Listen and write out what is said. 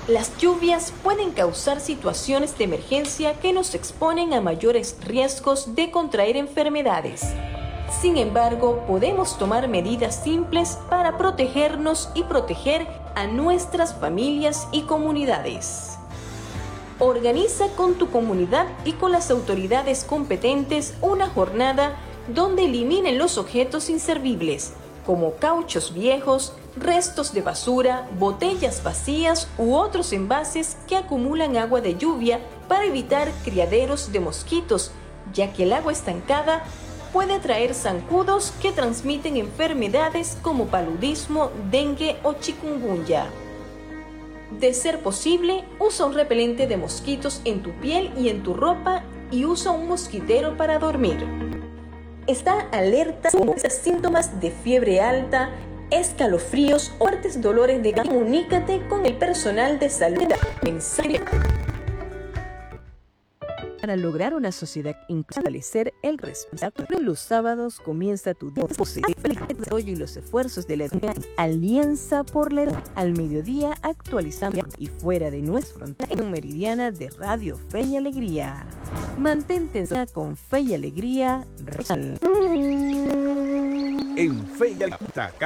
Las lluvias pueden causar situaciones de emergencia que nos exponen a mayores riesgos de contraer enfermedades. Sin embargo, podemos tomar medidas simples para protegernos y proteger a nuestras familias y comunidades. Organiza con tu comunidad y con las autoridades competentes una jornada donde eliminen los objetos inservibles, como cauchos viejos, restos de basura, botellas vacías u otros envases que acumulan agua de lluvia para evitar criaderos de mosquitos, ya que el agua estancada puede traer zancudos que transmiten enfermedades como paludismo, dengue o chikungunya. De ser posible, usa un repelente de mosquitos en tu piel y en tu ropa y usa un mosquitero para dormir. Está alerta a síntomas de fiebre alta, escalofríos o fuertes dolores de cabeza. Comunícate con el personal de salud. Mensaje. Para lograr una sociedad inclusiva, establecer el respeto. Los sábados comienza tu día y los esfuerzos de la Alianza por la Edad. Al mediodía actualizamos y fuera de nuestra frontera meridiana de Radio Fe y Alegría. Mantente con Fe y Alegría. En Fe y Alegría.